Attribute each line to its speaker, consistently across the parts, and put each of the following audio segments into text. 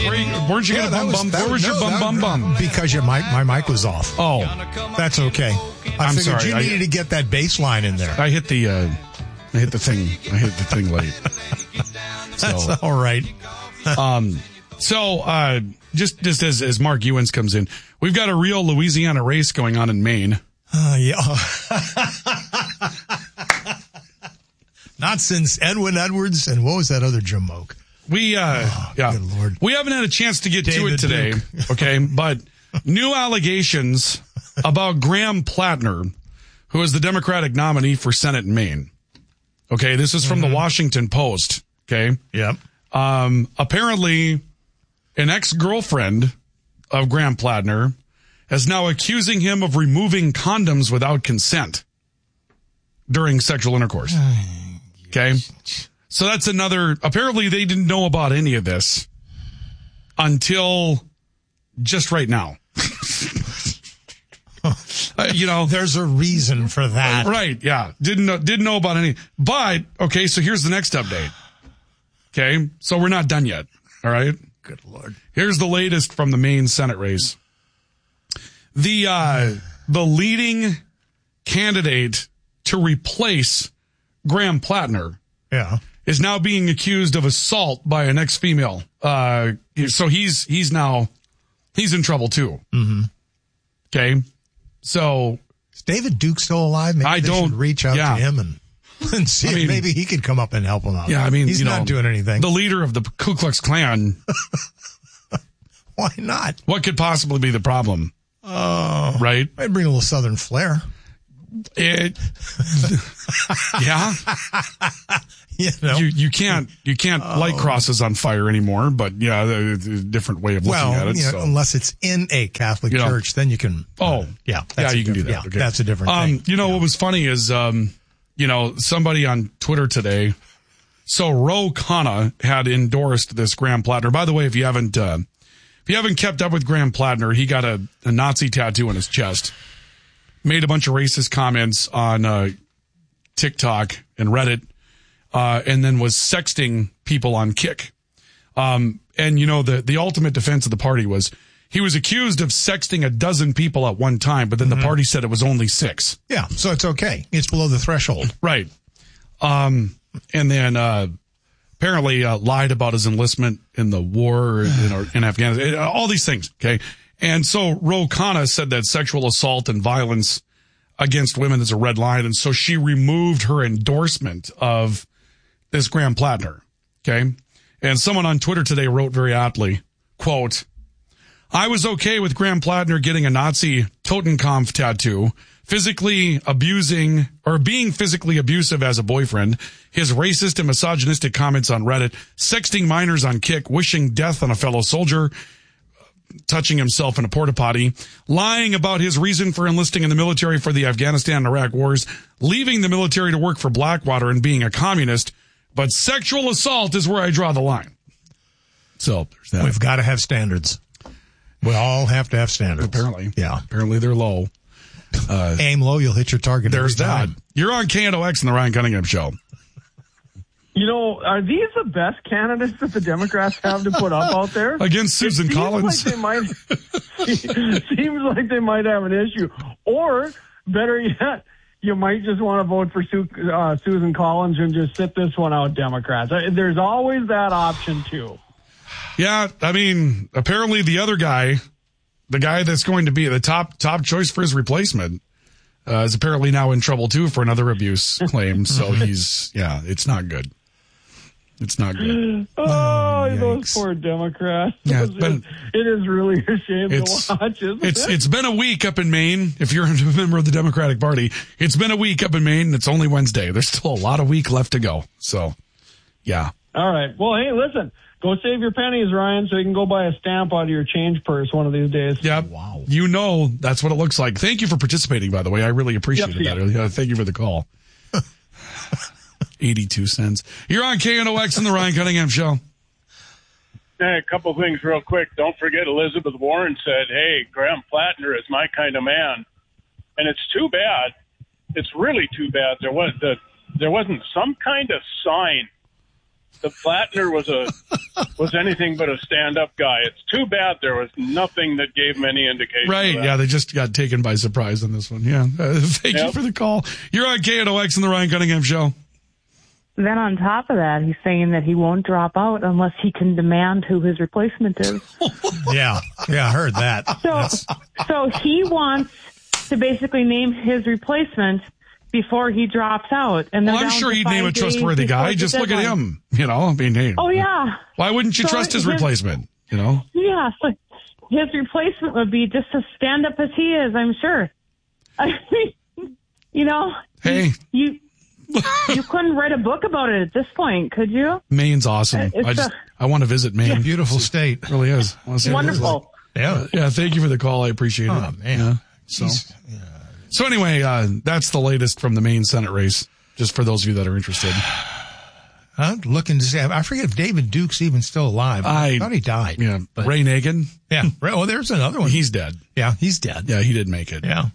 Speaker 1: Weren't you going to bum? Where was your bum?
Speaker 2: Because my mic was off.
Speaker 1: Oh,
Speaker 2: that's okay.
Speaker 1: I'm sorry.
Speaker 2: You needed to get that bass line in there.
Speaker 1: I hit the thing late.
Speaker 2: That's all right.
Speaker 1: Just as Mark Ewens comes in, we've got a real Louisiana race going on in Maine.
Speaker 2: Yeah. Not since Edwin Edwards and what was that other Jim Moke?
Speaker 1: Good Lord. We haven't had a chance to get to it today, okay? But new allegations about Graham Plattner, who is the Democratic nominee for Senate in Maine. Okay, this is from the Washington Post, okay?
Speaker 2: Yep.
Speaker 1: Apparently, an ex-girlfriend of Graham Plattner is now accusing him of removing condoms without consent during sexual intercourse. Okay? So that's another... Apparently, they didn't know about any of this until just right now.
Speaker 2: There's a reason for that.
Speaker 1: Right, yeah. Didn't know about any. But, okay, so here's the next update. Okay? So we're not done yet. All right?
Speaker 2: Good Lord.
Speaker 1: Here's the latest from the Maine Senate race. The leading candidate to replace Graham Plattner is now being accused of assault by an ex-female. So he's in trouble too. Mm-hmm. Okay. So
Speaker 2: is David Duke still alive? Maybe they should reach out to him and see if maybe he could come up and help him out.
Speaker 1: Yeah, I mean,
Speaker 2: he's not doing anything.
Speaker 1: The leader of the Ku Klux Klan.
Speaker 2: Why not?
Speaker 1: What could possibly be the problem?
Speaker 2: Oh,
Speaker 1: right.
Speaker 2: I'd bring a little Southern flair.
Speaker 1: Yeah. You can't light crosses on fire anymore, but yeah, a different way of looking at it.
Speaker 2: Unless it's in a Catholic church, then you can.
Speaker 1: You can do that.
Speaker 2: Yeah, okay. That's a different thing.
Speaker 1: What was funny is, somebody on Twitter today. So Ro Khanna had endorsed this Graham Plattner. By the way, if you haven't kept up with Graham Plattner, he got a Nazi tattoo on his chest. Made a bunch of racist comments on TikTok and Reddit, and then was sexting people on Kick. The ultimate defense of the party was he was accused of sexting 12 people at one time, but then the party said it was only 6.
Speaker 2: Yeah, so it's okay. It's below the threshold.
Speaker 1: Right. And then apparently lied about his enlistment in the war in Afghanistan. All these things, okay? And so Ro Khanna said that sexual assault and violence against women is a red line, and so she removed her endorsement of this Graham Plattner, okay? And someone on Twitter today wrote very aptly, quote, I was okay with Graham Plattner getting a Nazi Totenkopf tattoo, being physically abusive as a boyfriend, his racist and misogynistic comments on Reddit, sexting minors on Kick, wishing death on a fellow soldier, touching himself in a porta potty, lying about his reason for enlisting in the military for the Afghanistan and Iraq wars, leaving the military to work for Blackwater and being a communist, but sexual assault is where I draw the line. So there's that.
Speaker 2: We've got to have standards. We all have to have standards.
Speaker 1: Apparently.
Speaker 2: Yeah.
Speaker 1: Apparently they're low.
Speaker 2: Aim low, you'll hit your target.
Speaker 1: There's that. You're on KNOX and the Ryan Cunningham Show.
Speaker 3: Are these the best candidates that the Democrats have to put up out there?
Speaker 1: Against Susan Collins?
Speaker 3: Seems like they might have an issue. Or, better yet, you might just want to vote for Susan Collins and just sit this one out, Democrats. There's always that option, too.
Speaker 1: Yeah, I mean, apparently the other guy, the guy that's going to be the top choice for his replacement, is apparently now in trouble, too, for another abuse claim. So it's not good. It's not good.
Speaker 3: Those poor Democrats.
Speaker 1: Yeah,
Speaker 3: it is really a shame to watch, isn't it?
Speaker 1: It's been a week up in Maine. If you're a member of the Democratic Party, it's been a week up in Maine. And it's only Wednesday. There's still a lot of week left to go. So, yeah.
Speaker 3: All right. Well, hey, listen. Go save your pennies, Ryan, so you can go buy a stamp out of your change purse one of these days.
Speaker 1: Yeah. Wow. That's what it looks like. Thank you for participating, by the way. I really appreciated that. Thank you for the call. 82 cents. You're on KNOX and the Ryan Cunningham Show.
Speaker 4: Hey, a couple things real quick. Don't forget Elizabeth Warren said, hey, Graham Plattner is my kind of man. And it's too bad. It's really too bad there wasn't some kind of sign the Plattner was anything but a stand-up guy. It's too bad there was nothing that gave him any indication.
Speaker 1: Right, yeah, they just got taken by surprise on this one. Yeah, thank you for the call. You're on KNOX and the Ryan Cunningham Show.
Speaker 5: Then on top of that, he's saying that he won't drop out unless he can demand who his replacement is.
Speaker 2: Yeah, I heard that.
Speaker 5: So he wants to basically name his replacement before he drops out. And
Speaker 1: I'm sure he'd name a trustworthy guy. Just look at him, you know. I mean, hey.
Speaker 5: Oh, yeah.
Speaker 1: Why wouldn't you trust his replacement, you know?
Speaker 5: Yeah, so his replacement would be just as stand-up as he is, I'm sure. I mean, you know.
Speaker 1: Hey.
Speaker 5: You couldn't write a book about it at this point, could you?
Speaker 1: Maine's awesome. I want to visit Maine.
Speaker 2: It's a beautiful state.
Speaker 1: It really is.
Speaker 5: Wonderful.
Speaker 1: Yeah. Yeah, thank you for the call. I appreciate it.
Speaker 2: Oh, man.
Speaker 1: Yeah. So anyway, that's the latest from the Maine Senate race, just for those of you that are interested.
Speaker 2: I'm looking to see. I forget if David Duke's even still alive. I thought he died.
Speaker 1: Yeah. Ray Nagin?
Speaker 2: Yeah. Oh, there's another one.
Speaker 1: He's dead.
Speaker 2: Yeah, he's dead.
Speaker 1: Yeah, he did make it.
Speaker 2: Yeah.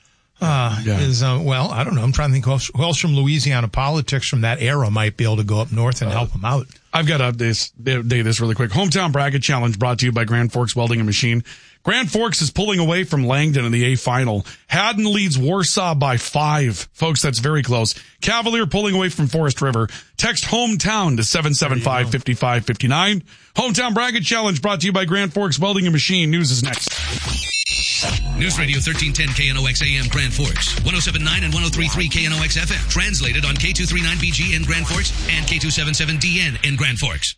Speaker 2: Well, I don't know. I'm trying to think who else from Louisiana politics from that era might be able to go up north and help him out. I've
Speaker 1: got to update this really quick. Hometown Bracket Challenge brought to you by Grand Forks Welding and Machine. Grand Forks is pulling away from Langdon in the A final. Haddon leads Warsaw by 5. Folks, that's very close. Cavalier pulling away from Forest River. Text hometown to 775-5559. Hometown Bracket Challenge brought to you by Grand Forks Welding and Machine. News is next.
Speaker 6: News Radio 1310 KNOX AM Grand Forks, 107.9 and 103.3 KNOX FM. Translated on K239BG in Grand Forks and K277DN in Grand Forks.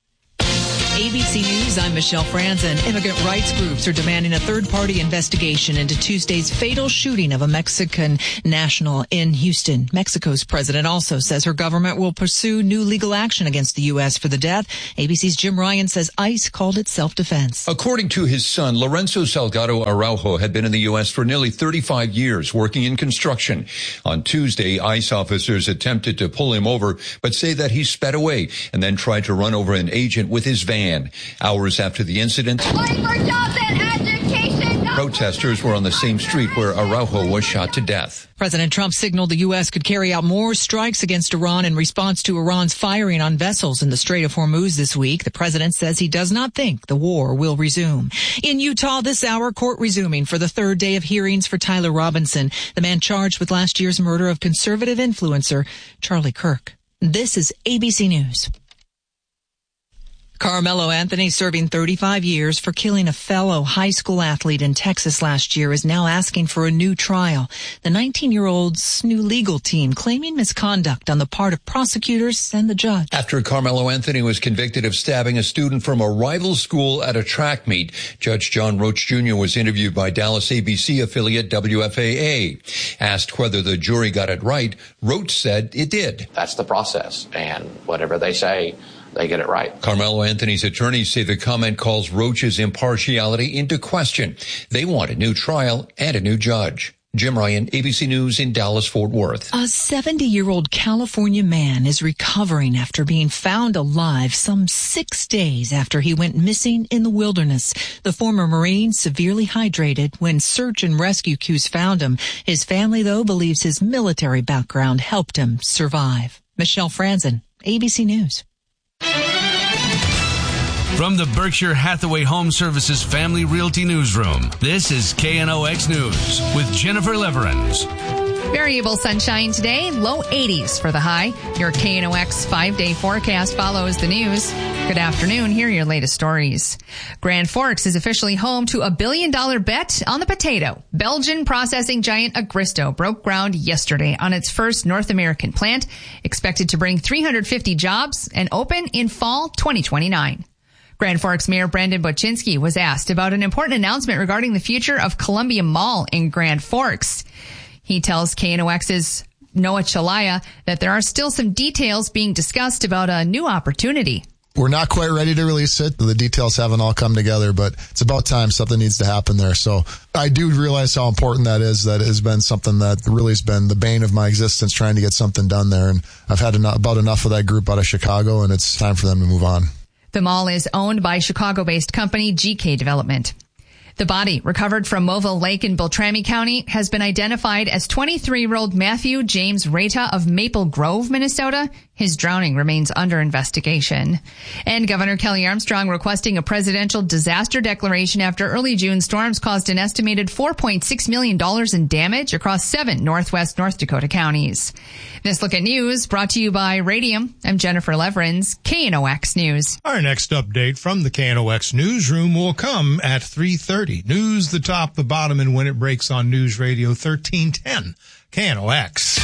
Speaker 7: ABC News, I'm Michelle Franzen. Immigrant rights groups are demanding a third-party investigation into Tuesday's fatal shooting of a Mexican national in Houston. Mexico's president also says her government will pursue new legal action against the U.S. for the death. ABC's Jim Ryan says ICE called it self-defense.
Speaker 8: According to his son, Lorenzo Salgado Araujo had been in the U.S. for nearly 35 years, working in construction. On Tuesday, ICE officers attempted to pull him over, but say that he sped away and then tried to run over an agent with his van. Hours after the incident, protesters were on the same street where Araujo was shot to death.
Speaker 7: President Trump signaled the U.S. could carry out more strikes against Iran in response to Iran's firing on vessels in the Strait of Hormuz this week. The president says he does not think the war will resume. In Utah this hour, court resuming for the third day of hearings for Tyler Robinson, the man charged with last year's murder of conservative influencer Charlie Kirk. This is ABC News. Carmelo Anthony, serving 35 years for killing a fellow high school athlete in Texas last year, is now asking for a new trial. The 19-year-old's new legal team claiming misconduct on the part of prosecutors and the judge.
Speaker 8: After Carmelo Anthony was convicted of stabbing a student from a rival school at a track meet, Judge John Roach Jr. was interviewed by Dallas ABC affiliate WFAA. Asked whether the jury got it right, Roach said it did.
Speaker 9: That's the process, and whatever they say, they get it right.
Speaker 8: Carmelo Anthony's attorneys say the comment calls Roach's impartiality into question. They want a new trial and a new judge. Jim Ryan, ABC News in Dallas-Fort Worth.
Speaker 7: A 70-year-old California man is recovering after being found alive some 6 days after he went missing in the wilderness. The former Marine severely hydrated when search and rescue crews found him. His family, though, believes his military background helped him survive. Michelle Franzen, ABC News.
Speaker 10: From the Berkshire Hathaway Home Services Family Realty Newsroom, this is KNOX News with Jennifer Leverins.
Speaker 11: Variable sunshine today, low 80s for the high. Your KNOX 5-day forecast follows the news. Good afternoon. Here are your latest stories. Grand Forks is officially home to a $1 billion bet on the potato. Belgian processing giant Agristo broke ground yesterday on its first North American plant, expected to bring 350 jobs and open in fall 2029. Grand Forks Mayor Brandon Boczynski was asked about an important announcement regarding the future of Columbia Mall in Grand Forks. He tells KNOX's Noah Chalaya that there are still some details being discussed about a new opportunity.
Speaker 12: We're not quite ready to release it. The details haven't all come together, but it's about time something needs to happen there. So I do realize how important that is. That has been something that really has been the bane of my existence, trying to get something done there. And I've had about enough of that group out of Chicago, and it's time for them to move on.
Speaker 11: The mall is owned by Chicago-based company GK Development. The body, recovered from Moville Lake in Beltrami County, has been identified as 23-year-old Matthew James Rata of Maple Grove, Minnesota. His drowning remains under investigation. And Governor Kelly Armstrong requesting a presidential disaster declaration after early June storms caused an estimated $4.6 million in damage across 7 northwest North Dakota counties. This look at news brought to you by Radium. I'm Jennifer Leverins, KNOX News.
Speaker 2: Our next update from the KNOX newsroom will come at 3:30. News, the top, the bottom, and when it breaks on News Radio 1310. KNOX.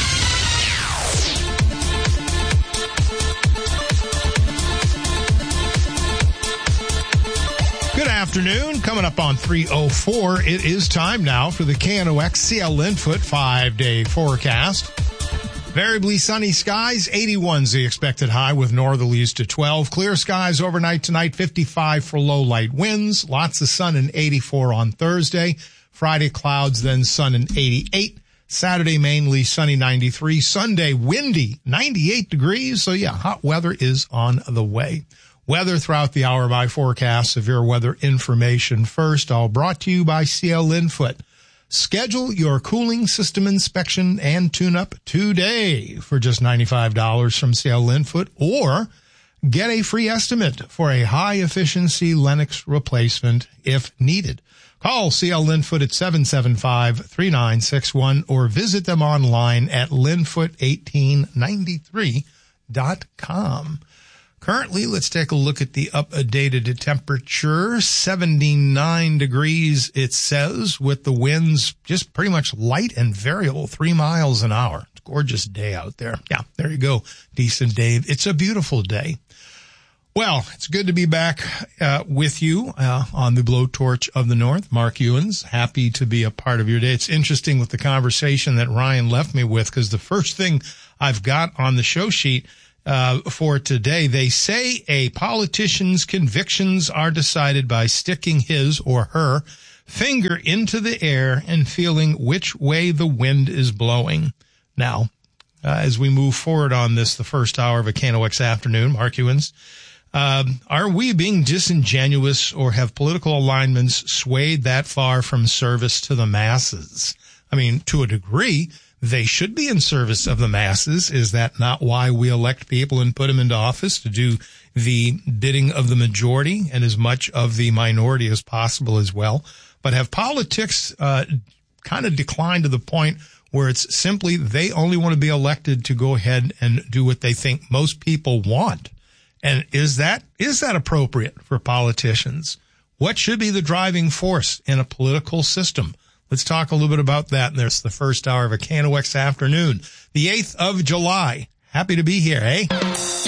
Speaker 2: Good afternoon. Coming up on 3:04, it is time now for the KNOX CL Linfoot 5-day forecast. Variably sunny skies, 81's the expected high with northerlies to 12. Clear skies overnight tonight, 55 for low light winds. Lots of sun and 84 on Thursday. Friday clouds, then sun and 88. Saturday mainly sunny, 93. Sunday windy, 98 degrees. So yeah, hot weather is on the way. Weather throughout the hour by forecast. Severe weather information first. All brought to you by CL Linfoot. Schedule your cooling system inspection and tune-up today for just $95 from CL Linfoot, or get a free estimate for a high-efficiency Lennox replacement if needed. Call CL Linfoot at 775-3961 or visit them online at linfoot1893.com. Currently, let's take a look at the updated temperature. 79 degrees, it says, with the winds just pretty much light and variable, 3 miles an hour. It's a gorgeous day out there. Yeah, there you go. Decent day. It's a beautiful day. Well, it's good to be back with you on the Blowtorch of the North. Mark Ewens, happy to be a part of your day. It's interesting with the conversation that Ryan left me with, because the first thing I've got on the show sheet for today, they say a politician's convictions are decided by sticking his or her finger into the air and feeling which way the wind is blowing. Now, as we move forward on this, the first hour of a KNOX afternoon, Mark Ewens, are we being disingenuous, or have political alignments swayed that far from service to the masses? I mean, to a degree, they should be in service of the masses. Is that not why we elect people and put them into office, to do the bidding of the majority and as much of the minority as possible as well? But have politics kind of declined to the point where it's simply they only want to be elected to go ahead and do what they think most people want? And is that appropriate for politicians? What should be the driving force in a political system? Let's talk a little bit about that. And there's the first hour of a KNOX afternoon, the 8th of July. Happy to be here, eh?